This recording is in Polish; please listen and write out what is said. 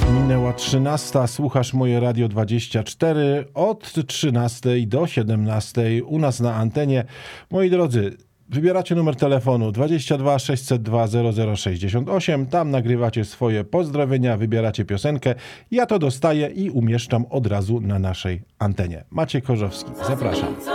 Minęła 13, słuchasz moje Radio 24 od 13 do 17 u nas na antenie. Moi drodzy, wybieracie numer telefonu 22 602 0068, tam nagrywacie swoje pozdrowienia, wybieracie piosenkę, ja to dostaję i umieszczam od razu na naszej antenie. Maciej Korzowski, zapraszam.